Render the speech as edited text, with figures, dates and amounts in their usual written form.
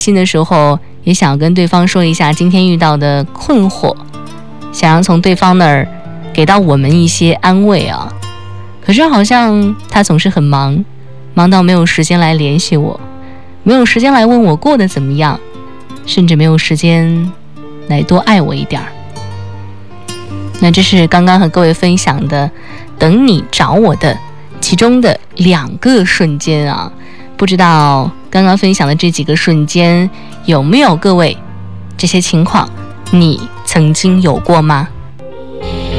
信的时候也想跟对方说一下今天遇到的困惑，想要从对方那儿给到我们一些安慰啊。可是好像他总是很忙，忙到没有时间来联系我，没有时间来问我过得怎么样，甚至没有时间来多爱我一点儿。那这是刚刚和各位分享的等你找我的其中的2个瞬间啊。不知道刚刚分享的这几个瞬间有没有各位这些情况你曾经有过吗？